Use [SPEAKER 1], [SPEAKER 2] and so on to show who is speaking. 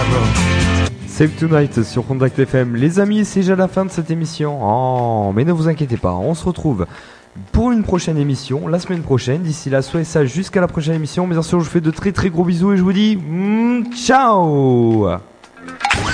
[SPEAKER 1] Save Tonight sur Contact FM. Les amis, c'est déjà la fin de cette émission. Oh, mais ne vous inquiétez pas, on se retrouve pour une prochaine émission la semaine prochaine. D'ici là, soyez sages jusqu'à la prochaine émission. Bien sûr, je vous fais de très très gros bisous et je vous dis ciao.